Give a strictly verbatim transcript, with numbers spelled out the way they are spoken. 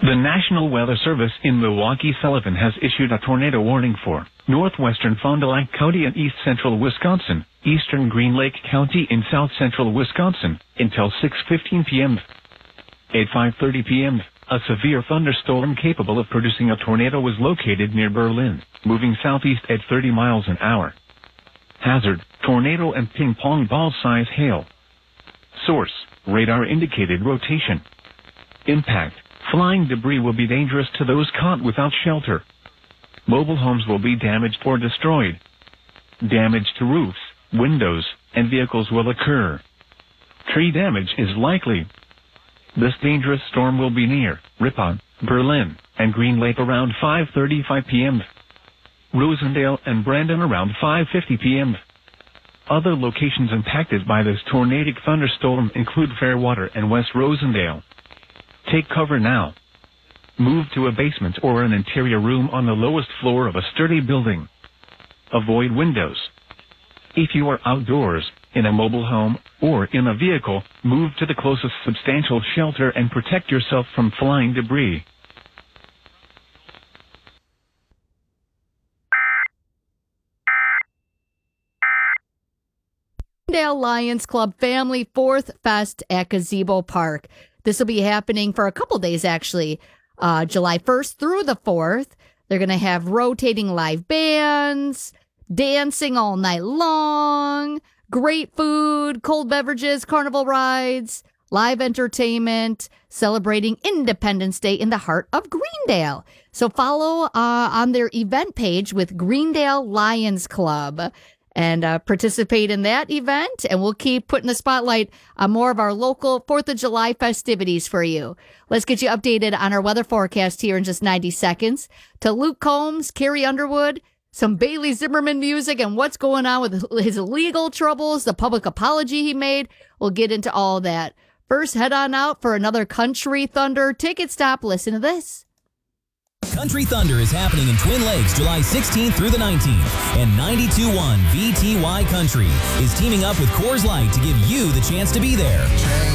The National Weather Service in Milwaukee-Sullivan has issued a tornado warning for northwestern Fond du Lac County and east central Wisconsin, eastern Green Lake County in south central Wisconsin, until six fifteen p.m. At five thirty p.m., a severe thunderstorm capable of producing a tornado was located near Berlin, moving southeast at thirty miles an hour. Hazard, tornado and ping pong ball size hail. Source, radar indicated rotation. Impact, flying debris will be dangerous to those caught without shelter. Mobile homes will be damaged or destroyed. Damage to roofs, windows, and vehicles will occur. Tree damage is likely. This dangerous storm will be near Ripon, Berlin, and Green Lake around five thirty-five p.m. Rosendale and Brandon around five fifty p.m. Other locations impacted by this tornadic thunderstorm include Fairwater and West Rosendale. Take cover now. Move to a basement or an interior room on the lowest floor of a sturdy building. Avoid windows. If you are outdoors, in a mobile home, or in a vehicle, move to the closest substantial shelter and protect yourself from flying debris. Greendale Lions Club Family Fourth Fest at Gazebo Park. This will be happening for a couple days, actually, uh, July first through the fourth. They're going to have rotating live bands, dancing all night long, great food, cold beverages, carnival rides, live entertainment, celebrating Independence Day in the heart of Greendale. So follow uh, on their event page with Greendale Lions Club and uh, participate in that event. And we'll keep putting the spotlight on more of our local fourth of July festivities for you. Let's get you updated on our weather forecast here in just ninety seconds. To Luke Combs, Carrie Underwood, some Bailey Zimmerman music, and what's going on with his legal troubles, the public apology he made. We'll get into all that. First, head on out for another Country Thunder ticket stop. Listen to this. Country Thunder is happening in Twin Lakes July sixteenth through the nineteenth, and ninety-two point one V T Y Country is teaming up with Coors Light to give you the chance to be there.